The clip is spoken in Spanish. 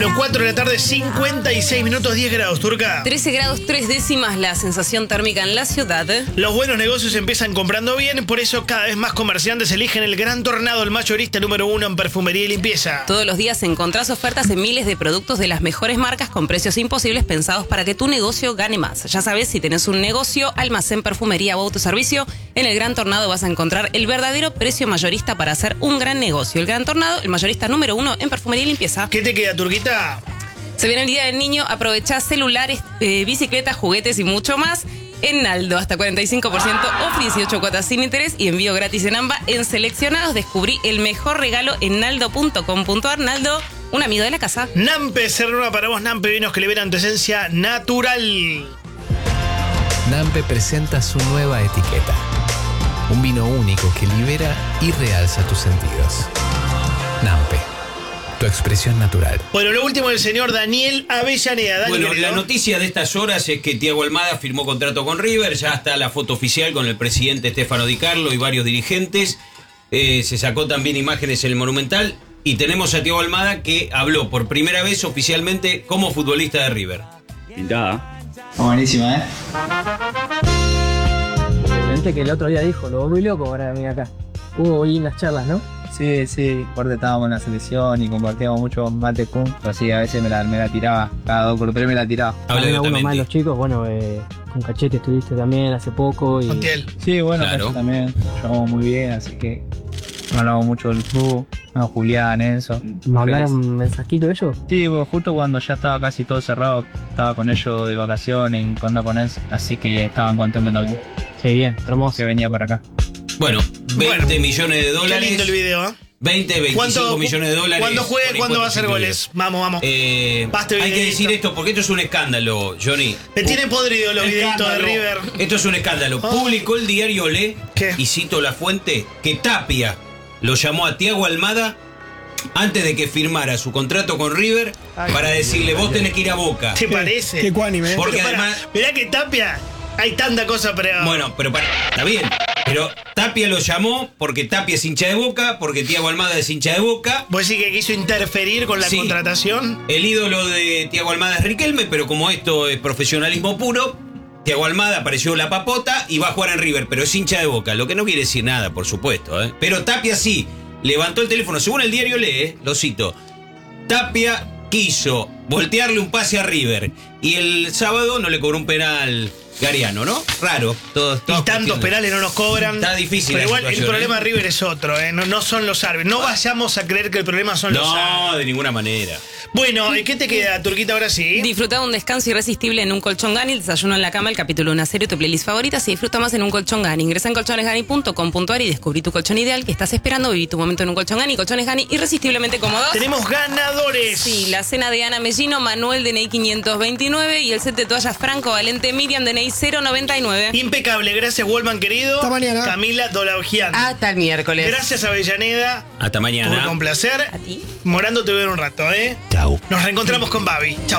Los 4 de la tarde, 56 minutos, 10 grados, Turca. 13 grados 3 décimas la sensación térmica en la ciudad. Los buenos negocios empiezan comprando bien, por eso cada vez más comerciantes eligen el Gran Tornado, el mayorista número 1 en perfumería y limpieza. Todos los días encontrás ofertas en miles de productos de las mejores marcas con precios imposibles pensados para que tu negocio gane más. Ya sabes, si tenés un negocio, almacén, perfumería o autoservicio, en el Gran Tornado vas a encontrar el verdadero precio mayorista para hacer un gran negocio. El Gran Tornado, el mayorista número 1 en perfumería y limpieza. ¿Qué te queda, Turquita? Se viene el Día del Niño, aprovechá celulares, bicicletas, juguetes y mucho más. En Naldo, hasta 45% off, 18 cuotas sin interés y envío gratis en AMBA. En seleccionados descubrí el mejor regalo en naldo.com.ar. Naldo, un amigo de la casa. Nampe se renueva para vos, Nampe, vinos que liberan tu esencia natural. Nampe presenta su nueva etiqueta. Un vino único que libera y realza tus sentidos. Nampe, tu expresión natural. Bueno, lo último del señor Daniel Avellaneda. Dani, Bueno, querido. la noticia de estas horas es que Thiago Almada firmó contrato con River, ya está la foto oficial con el presidente Stefano Di Carlo y varios dirigentes. Se sacó también imágenes en el Monumental y tenemos a Thiago Almada que habló por primera vez oficialmente como futbolista de River. Pintada. Buenísima, ¿eh? Viste que el otro día dijo, lo muy loco ahora venir acá. Hubo lindas charlas, ¿no? Sí, sí, aparte estábamos en la selección y compartíamos mucho mate juntos, así a veces me la tiraba, cada 2 por 3 me la tiraba. Habla de Uno más Otamendi. los chicos, bueno, con Cachete estuviste también hace poco y Montiel. Sí, bueno, Claro. Cacho también, llevamos muy bien, así que hablamos mucho del club, no, Julián, Enzo. me hablaron mensajito de ellos. Sí, bueno, justo cuando ya estaba casi todo cerrado, estaba con ellos de vacaciones, en Conda con Enzo, así que estaban contentos Sí, bien, hermoso. que venía para acá. Bueno, 20 millones de Qué dólares. lindo el video, ¿eh? 25 millones de dólares. Cuando juegue, por ¿cuándo va a impuestos hacer incluidos. goles? Vamos, vamos. Basta Hay que videíto. decir esto porque esto es un escándalo, Johnny. Me tiene podrido los videitos de Escándalo. River. Esto es un escándalo. Publicó el diario Olé, ¿Qué? y cito la fuente, que Tapia lo llamó a Thiago Almada antes de que firmara su contrato con River para decirle, vos tenés que ir a Boca. ¿Te parece? Qué cuánime. Porque Pero pará, además... mirá que Tapia, hay tanta cosa para... Bueno, pero está bien. Pero Tapia lo llamó porque Tapia es hincha de Boca, porque Thiago Almada es hincha de Boca. ¿Vos decís que quiso interferir con la Sí. contratación? El ídolo de Thiago Almada es Riquelme, pero como esto es profesionalismo puro, Thiago Almada apareció la papota y va a jugar en River, pero es hincha de Boca, lo que no quiere decir nada, por supuesto. Pero Tapia sí, levantó el teléfono, según el diario Lee, lo cito, Tapia quiso voltearle un pase a River y el sábado no le cobró un penal Gariano, ¿no? Raro. Y tantos penales no nos cobran. Está difícil Pero la igual el situación, problema de River es otro, ¿eh? No son los árbitros. No vayamos a creer que el problema son los árbitros. No, de ninguna manera. Bueno, ¿y qué te queda, Turquita, ahora sí? Disfruta de un descanso irresistible en un colchón Gani, el desayuno en la cama, el capítulo de una serie, tu playlist favorita. Si disfruta más en un colchón Gani, ingresa en colchonesgani.com.ar y descubrí tu colchón ideal que estás esperando. Viví tu momento en un colchón Gani. Colchones Gani, irresistiblemente cómodos. Tenemos ganadores. Sí, la cena de Ana Mellino, Manuel de Ney 529 y el set de toallas Franco Valente Miriam de Ney 099. Impecable, gracias, Wolman, querido. Hasta mañana. Camila Dolaugian. Hasta el miércoles. Gracias, Avellaneda. Hasta mañana. Por complacer. A ti. Morando te veo en un rato, ¿eh? Chau. Nos reencontramos con Babi. Chau.